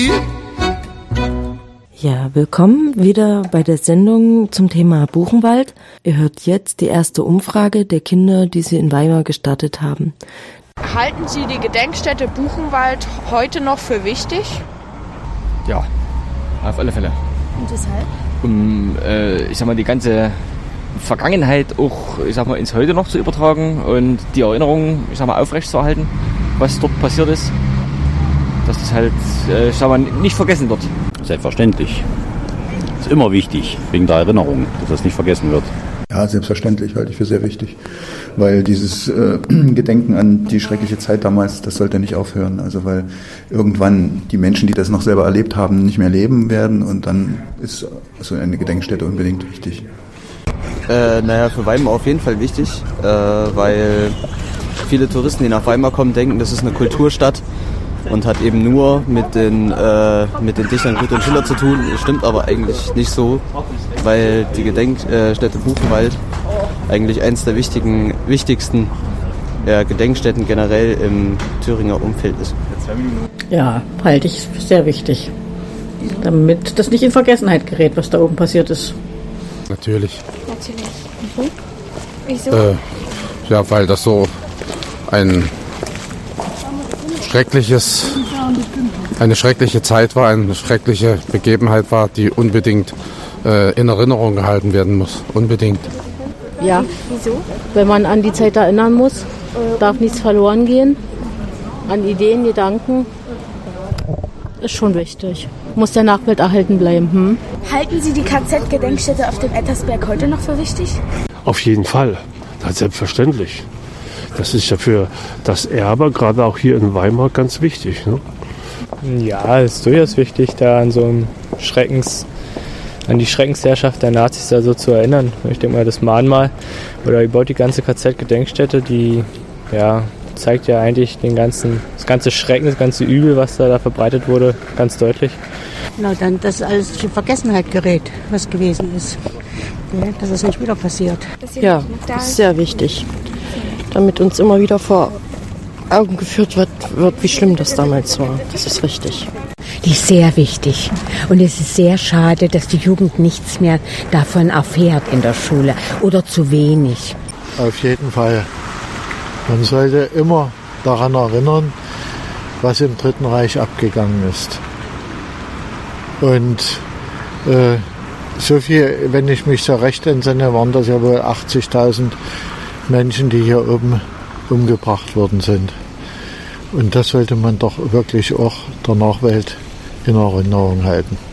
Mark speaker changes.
Speaker 1: Ja, willkommen wieder bei der Sendung zum Thema Buchenwald. Ihr hört jetzt die erste Umfrage der Kinder, die sie in Weimar gestartet haben.
Speaker 2: Halten Sie die Gedenkstätte Buchenwald heute noch für wichtig?
Speaker 3: Ja, auf alle Fälle.
Speaker 4: Und weshalb?
Speaker 3: Um, die ganze Vergangenheit auch, ins Heute noch zu übertragen und die Erinnerung, aufrechtzuerhalten, was dort passiert ist. Dass das halt, nicht vergessen wird.
Speaker 5: Selbstverständlich. Ist immer wichtig, wegen der Erinnerung, dass das nicht vergessen wird.
Speaker 6: Ja, selbstverständlich, halte ich für sehr wichtig. Weil dieses Gedenken an die schreckliche Zeit damals, das sollte nicht aufhören. Also weil irgendwann die Menschen, die das noch selber erlebt haben, nicht mehr leben werden. Und dann ist so eine Gedenkstätte unbedingt wichtig.
Speaker 7: Für Weimar auf jeden Fall wichtig, weil viele Touristen, die nach Weimar kommen, denken, das ist eine Kulturstadt und hat eben nur mit den Dichtern Goethe und Schiller zu tun. Das stimmt aber eigentlich nicht so, weil die Gedenkstätte Buchenwald eigentlich eines der wichtigsten Gedenkstätten generell im Thüringer Umfeld ist.
Speaker 4: Ja, halte ich für sehr wichtig, damit das nicht in Vergessenheit gerät, was da oben passiert ist.
Speaker 8: Natürlich.
Speaker 4: Mhm.
Speaker 8: Wieso? Weil das so eine schreckliche Zeit war, eine schreckliche Begebenheit war, die unbedingt in Erinnerung gehalten werden muss. Unbedingt.
Speaker 4: Ja.
Speaker 9: Wieso?
Speaker 4: Wenn man an die Zeit erinnern muss, darf nichts verloren gehen. An Ideen, Gedanken. Ist schon wichtig. Muss der Nachwelt erhalten bleiben.
Speaker 9: Halten Sie die KZ-Gedenkstätte auf dem Ettersberg heute noch für wichtig?
Speaker 10: Auf jeden Fall. Das ist selbstverständlich. Das ist ja für das Erbe, gerade auch hier in Weimar, ganz wichtig. Ne?
Speaker 11: Ja, es ist durchaus wichtig, da an so einem an die Schreckensherrschaft der Nazis da so zu erinnern. Ich denke mal, das Mahnmal oder überhaupt die ganze KZ-Gedenkstätte, die zeigt ja eigentlich das ganze Schrecken, das ganze Übel, was da verbreitet wurde, ganz deutlich.
Speaker 12: Genau, dann, dass alles in Vergessenheit gerät, was gewesen ist. Ja, dass es nicht wieder passiert.
Speaker 1: Ja, das ist sehr wichtig. Damit uns immer wieder vor Augen geführt wird, wie schlimm das damals war. Das ist richtig.
Speaker 13: Die ist sehr wichtig. Und es ist sehr schade, dass die Jugend nichts mehr davon erfährt in der Schule oder zu wenig.
Speaker 14: Auf jeden Fall. Man sollte immer daran erinnern, was im Dritten Reich abgegangen ist. Und so viel, wenn ich mich so recht entsinne, waren das ja wohl 80.000 Menschen, die hier oben umgebracht worden sind. Und das sollte man doch wirklich auch der Nachwelt in Erinnerung halten.